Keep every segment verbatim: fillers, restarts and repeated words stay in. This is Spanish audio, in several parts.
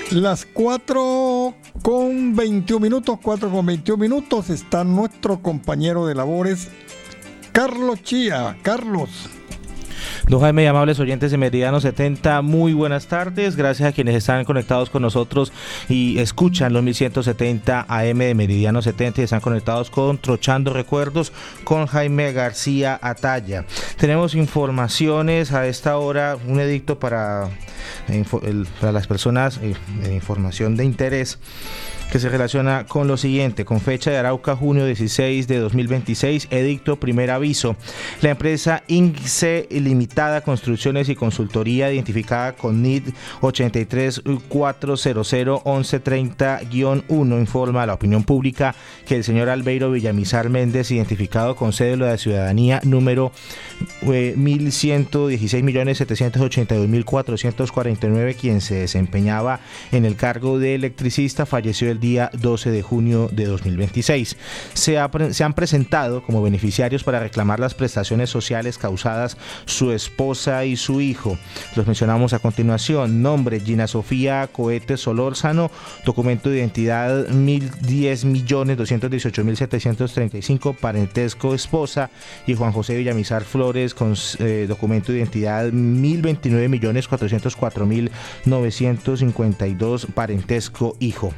Las cuatro con veintiún minutos, cuatro con veintiún minutos, está nuestro compañero de labores, Carlos Chía. Carlos. Don Jaime y amables oyentes de Meridiano setenta, muy buenas tardes. Gracias a quienes están conectados con nosotros y escuchan los mil ciento setenta A M de Meridiano setenta y están conectados con Trochando Recuerdos con Jaime García Ataya. Tenemos informaciones a esta hora, un edicto para, para las personas de información de interés, que se relaciona con lo siguiente: con fecha de Arauca, junio dieciséis de dos mil veintiséis, edicto, primer aviso. La empresa I N C E Limitada Construcciones y Consultoría, identificada con N I D ochenta y tres cuatrocientos once treinta guión uno, informa a la opinión pública que el señor Albeiro Villamizar Méndez, identificado con cédula de ciudadanía número eh, mil ciento dieciséis millones setecientos ochenta y dos mil cuatrocientos cuarenta y nueve, quien se desempeñaba en el cargo de electricista, falleció el día doce de junio de dos mil veintiséis. Se, ha, se han presentado como beneficiarios para reclamar las prestaciones sociales causadas su esposa y su hijo. Los mencionamos a continuación: nombre, Gina Sofía Cohete Solórzano, documento de identidad mil diez millones doscientos dieciocho mil setecientos treinta y cinco, parentesco esposa, y Juan José Villamizar Flores con eh, documento de identidad mil veintinueve millones cuatrocientos cuatro mil novecientos cincuenta y dos, parentesco hijo.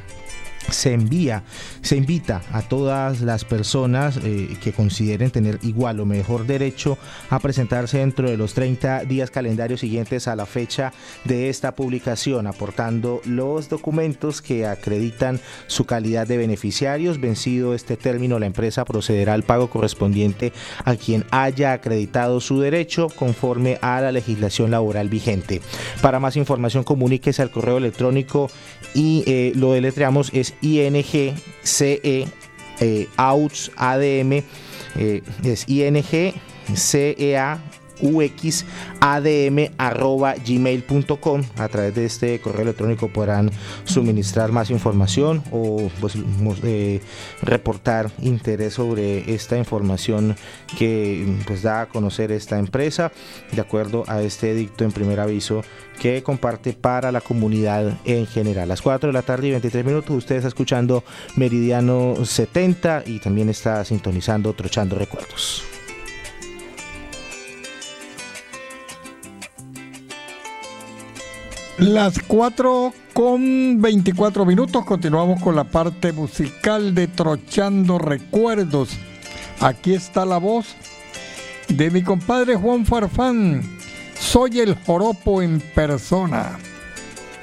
Se envía, se invita a todas las personas eh, que consideren tener igual o mejor derecho a presentarse dentro de los treinta días calendarios siguientes a la fecha de esta publicación, aportando los documentos que acreditan su calidad de beneficiarios. Vencido este término, la empresa procederá al pago correspondiente a quien haya acreditado su derecho conforme a la legislación laboral vigente. Para más información, comuníquese al correo electrónico y eh, lo deletreamos, es I N G C E eh, A U X A D M, eh, es I N G C E A U X A D M arroba gmail punto com. A través de este correo electrónico podrán suministrar más información o pues, eh, reportar interés sobre esta información que pues da a conocer esta empresa, de acuerdo a este edicto en primer aviso que comparte para la comunidad en general. Las cuatro de la tarde y veintitrés minutos, usted está escuchando Meridiano setenta y también está sintonizando Trochando Recuerdos. Las cuatro con veinticuatro minutos, continuamos con la parte musical de Trochando Recuerdos. Aquí está la voz de mi compadre Juan Farfán. Soy el joropo en persona.